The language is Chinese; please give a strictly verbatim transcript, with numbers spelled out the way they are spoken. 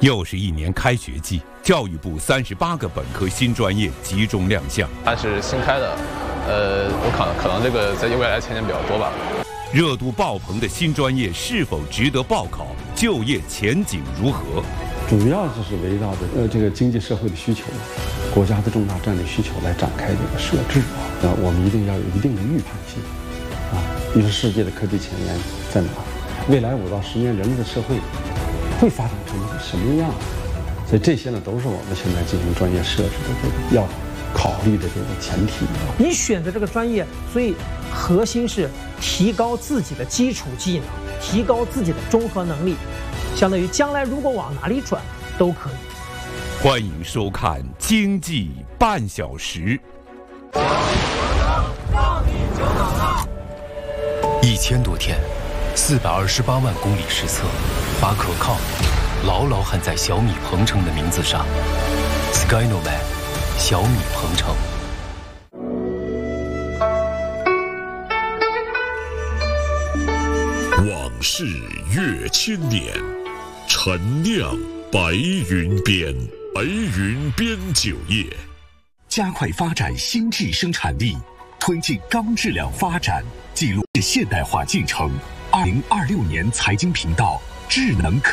又是一年开学季，教育部三十八个本科新专业集中亮相。 它是新开的，呃，我可能可能这个在未来前景比较多吧。 热度爆棚的新专业是否值得报考？就业前景如何？ 主要就是围绕着呃这个经济社会的需求，国家的重大战略需求来展开这个设置啊。那我们一定要有一定的预判性啊。你说世界的科技前沿在哪？未来五到十年人类的社会会发展成什么样？所以这些呢，都是我们现在进行专业设置的这个要考虑的这个前提。 你选择这个专业，所以核心是提高自己的基础技能，提高自己的综合能力，相当于将来如果往哪里转都可以。 欢迎收看《经济半小时》。 一千多天，四百二十八万公里实测，把可靠牢牢焊在小米鹏程的名字上。Skynovan， 小米鹏程。 往事越千年，陈酿白云边。白云边酒业加快发展新质生产力，推进高质量发展，记录现代化进程。二零二六年财经频道智能科